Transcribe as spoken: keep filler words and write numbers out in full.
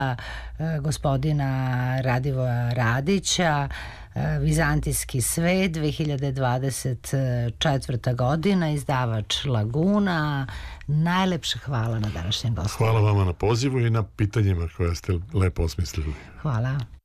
gospodina Radivoja Radića, Vizantijski svet, dve hiljade dvadeset četvrta godina, izdavač Laguna. Najlepše hvala na današnjem gostovanju. Hvala vama na pozivu i na pitanjima koje ste lepo osmislili. Hvala.